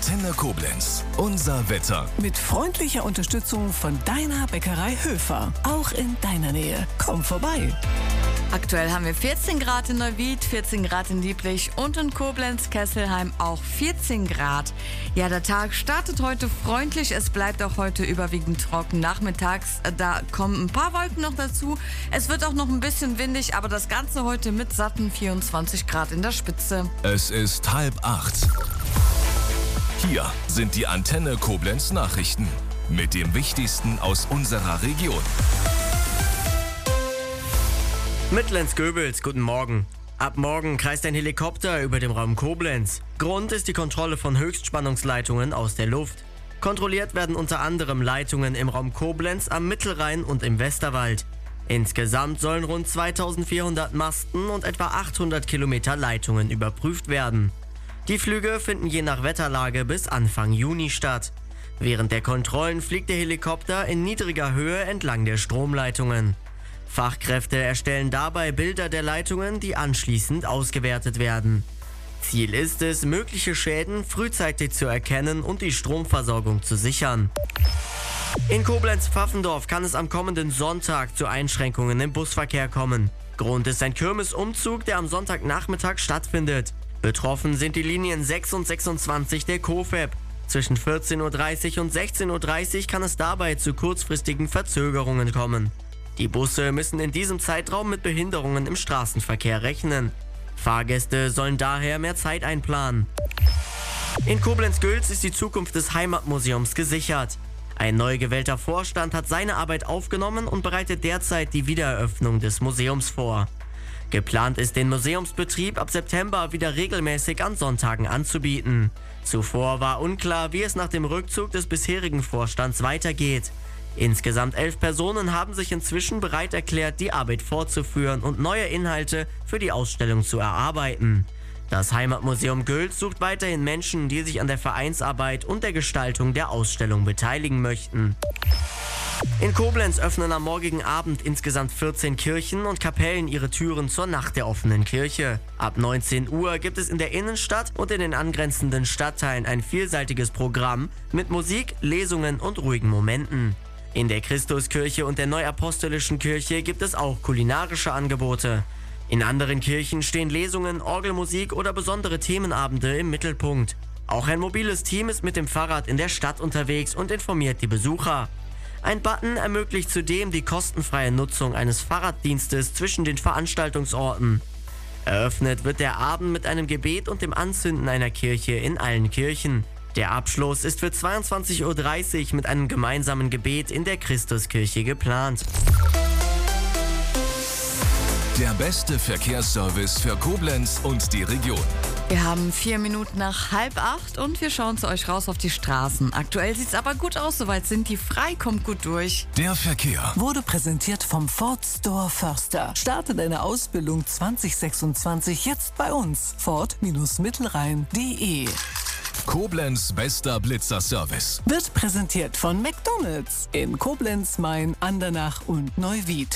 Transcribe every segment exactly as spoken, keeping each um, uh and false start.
Antenne Koblenz. Unser Wetter. Mit freundlicher Unterstützung von deiner Bäckerei Höfer. Auch in deiner Nähe. Komm vorbei. Aktuell haben wir vierzehn Grad in Neuwied, vierzehn Grad in Dieblich und in Koblenz-Kesselheim auch vierzehn Grad. Ja, der Tag startet heute freundlich. Es bleibt auch heute überwiegend trocken. Nachmittags, äh, da kommen ein paar Wolken noch dazu. Es wird auch noch ein bisschen windig, aber das Ganze heute mit satten vierundzwanzig Grad in der Spitze. Es ist halb acht. Hier sind die Antenne Koblenz Nachrichten mit dem Wichtigsten aus unserer Region. Mitlenz-Göbels, guten Morgen. Ab morgen kreist ein Helikopter über dem Raum Koblenz. Grund ist die Kontrolle von Höchstspannungsleitungen aus der Luft. Kontrolliert werden unter anderem Leitungen im Raum Koblenz, am Mittelrhein und im Westerwald. Insgesamt sollen rund zweitausendvierhundert Masten und etwa achthundert Kilometer Leitungen überprüft werden. Die Flüge finden je nach Wetterlage bis Anfang Juni statt. Während der Kontrollen fliegt der Helikopter in niedriger Höhe entlang der Stromleitungen. Fachkräfte erstellen dabei Bilder der Leitungen, die anschließend ausgewertet werden. Ziel ist es, mögliche Schäden frühzeitig zu erkennen und die Stromversorgung zu sichern. In Koblenz-Pfaffendorf kann es am kommenden Sonntag zu Einschränkungen im Busverkehr kommen. Grund ist ein Kirmesumzug, der am Sonntagnachmittag stattfindet. Betroffen sind die Linien sechs und sechsundzwanzig der KOFEB. Zwischen vierzehn Uhr dreißig und sechzehn Uhr dreißig kann es dabei zu kurzfristigen Verzögerungen kommen. Die Busse müssen in diesem Zeitraum mit Behinderungen im Straßenverkehr rechnen. Fahrgäste sollen daher mehr Zeit einplanen. In Koblenz-Gülz ist die Zukunft des Heimatmuseums gesichert. Ein neu gewählter Vorstand hat seine Arbeit aufgenommen und bereitet derzeit die Wiedereröffnung des Museums vor. Geplant ist, den Museumsbetrieb ab September wieder regelmäßig an Sonntagen anzubieten. Zuvor war unklar, wie es nach dem Rückzug des bisherigen Vorstands weitergeht. Insgesamt elf Personen haben sich inzwischen bereit erklärt, die Arbeit fortzuführen und neue Inhalte für die Ausstellung zu erarbeiten. Das Heimatmuseum Gülz sucht weiterhin Menschen, die sich an der Vereinsarbeit und der Gestaltung der Ausstellung beteiligen möchten. In Koblenz öffnen am morgigen Abend insgesamt vierzehn Kirchen und Kapellen ihre Türen zur Nacht der offenen Kirche. Ab neunzehn Uhr gibt es in der Innenstadt und in den angrenzenden Stadtteilen ein vielseitiges Programm mit Musik, Lesungen und ruhigen Momenten. In der Christuskirche und der Neuapostolischen Kirche gibt es auch kulinarische Angebote. In anderen Kirchen stehen Lesungen, Orgelmusik oder besondere Themenabende im Mittelpunkt. Auch ein mobiles Team ist mit dem Fahrrad in der Stadt unterwegs und informiert die Besucher. Ein Button ermöglicht zudem die kostenfreie Nutzung eines Fahrraddienstes zwischen den Veranstaltungsorten. Eröffnet wird der Abend mit einem Gebet und dem Anzünden einer Kirche in allen Kirchen. Der Abschluss ist für zweiundzwanzig Uhr dreißig mit einem gemeinsamen Gebet in der Christuskirche geplant. Der beste Verkehrsservice für Koblenz und die Region. Wir haben vier Minuten nach halb acht und wir schauen zu euch raus auf die Straßen. Aktuell sieht's aber gut aus, soweit sind die frei, kommt gut durch. Der Verkehr Wurde präsentiert vom Ford Store Förster. Starte deine Ausbildung zwanzig sechsundzwanzig jetzt bei uns. Ford Mittelrhein punkt de. Koblenz bester Blitzerservice. Wird präsentiert von McDonald's in Koblenz, Main, Andernach und Neuwied.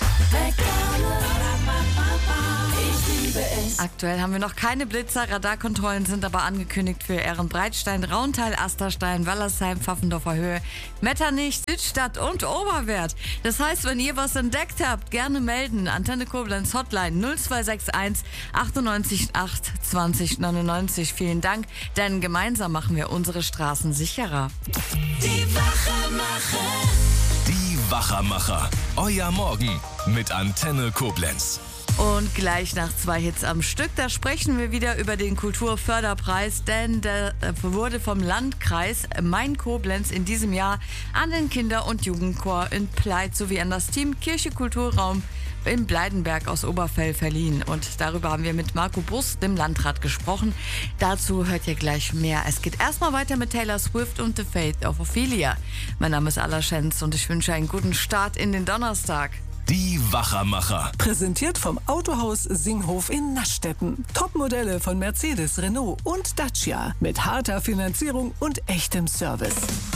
Aktuell haben wir noch keine Blitzer, Radarkontrollen sind aber angekündigt für Ehrenbreitstein, Rauntal, Asterstein, Wallersheim, Pfaffendorfer Höhe, Metternich, Südstadt und Oberwert. Das heißt, wenn ihr was entdeckt habt, gerne melden. Antenne Koblenz Hotline null zwei sechs eins achtundneunzig acht zwanzig neunundneunzig. Vielen Dank, denn gemeinsam machen wir unsere Straßen sicherer. Die Wachermacher. Die Wachermacher. Euer Morgen mit Antenne Koblenz. Und gleich nach zwei Hits am Stück, da sprechen wir wieder über den Kulturförderpreis, denn der wurde vom Landkreis Main-Koblenz in diesem Jahr an den Kinder- und Jugendchor in Pleit sowie an das Team Kirche Kulturraum in Bleidenberg aus Oberfell verliehen. Und darüber haben wir mit Marco Bus, dem Landrat, gesprochen. Dazu hört ihr gleich mehr. Es geht erstmal weiter mit Taylor Swift und The Fate of Ophelia. Mein Name ist Alla Schenz und ich wünsche einen guten Start in den Donnerstag. Die Wachermacher. Präsentiert vom Autohaus Singhof in Naschstetten. Topmodelle von Mercedes, Renault und Dacia. Mit harter Finanzierung und echtem Service.